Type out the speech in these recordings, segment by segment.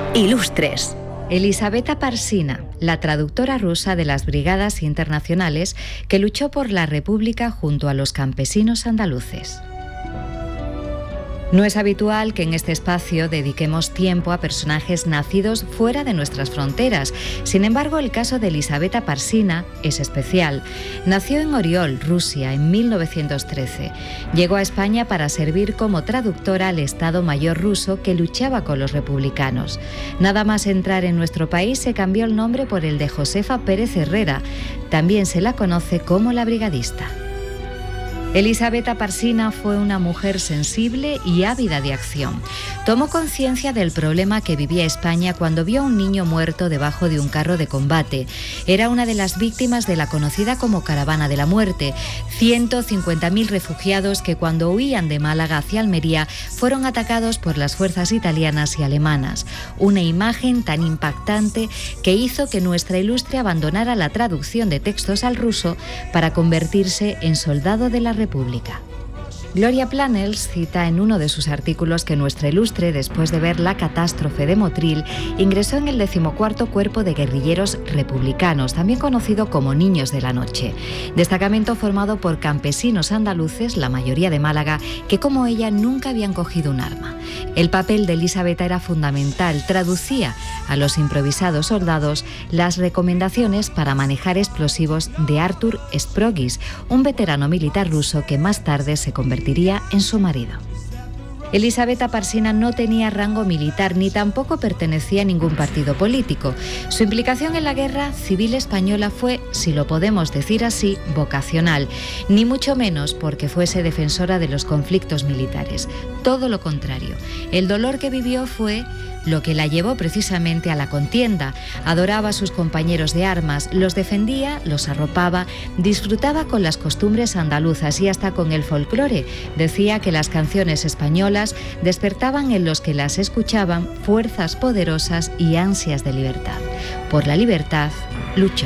Ilustres. Elisaveta Parsina, la traductora rusa de las Brigadas Internacionales que luchó por la República junto a los campesinos andaluces. No es habitual que en este espacio dediquemos tiempo a personajes nacidos fuera de nuestras fronteras. Sin embargo, el caso de Elisaveta Parsina es especial. Nació en Oriol, Rusia, en 1913. Llegó a España para servir como traductora al Estado Mayor ruso que luchaba con los republicanos. Nada más entrar en nuestro país se cambió el nombre por el de Josefa Pérez Herrera. También se la conoce como la brigadista. Elisaveta Parsina fue una mujer sensible y ávida de acción. Tomó conciencia del problema que vivía España cuando vio a un niño muerto debajo de un carro de combate. Era una de las víctimas de la conocida como Caravana de la Muerte. 150.000 refugiados que cuando huían de Málaga hacia Almería fueron atacados por las fuerzas italianas y alemanas. Una imagen tan impactante que hizo que nuestra ilustre abandonara la traducción de textos al ruso para convertirse en soldado de la República. Gloria Planels cita en uno de sus artículos que nuestra ilustre, después de ver la catástrofe de Motril, ingresó en el 14º Cuerpo de Guerrilleros Republicanos, también conocido como Niños de la Noche, destacamento formado por campesinos andaluces, la mayoría de Málaga, que como ella nunca habían cogido un arma. El papel de Elisaveta era fundamental, traducía a los improvisados soldados las recomendaciones para manejar explosivos de Artur Sprogis, un veterano militar ruso que más tarde se convertiría en su marido. Elisaveta Parsina no tenía rango militar ni tampoco pertenecía a ningún partido político. Su implicación en la guerra civil española fue, si lo podemos decir así, vocacional, ni mucho menos porque fuese defensora de los conflictos militares. Todo lo contrario. El dolor que vivió fue lo que la llevó precisamente a la contienda. Adoraba a sus compañeros de armas, los defendía, los arropaba, disfrutaba con las costumbres andaluzas y hasta con el folclore. Decía que las canciones españolas despertaban en los que las escuchaban fuerzas poderosas y ansias de libertad. Por la libertad luchó.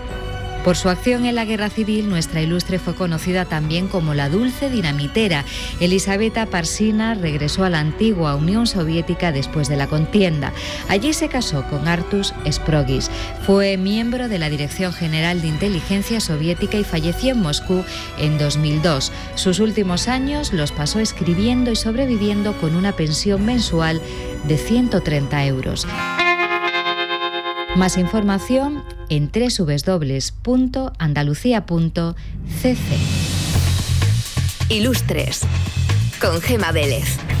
Por su acción en la guerra civil, nuestra ilustre fue conocida también como la dulce dinamitera. Elisaveta Parsina regresó a la antigua Unión Soviética después de la contienda. Allí se casó con Artur Sprogis. Fue miembro de la Dirección General de Inteligencia Soviética y falleció en Moscú en 2002. Sus últimos años los pasó escribiendo y sobreviviendo con una pensión mensual de 130 euros. Más información en www.andalucia.cc. Ilustres con Gema Vélez.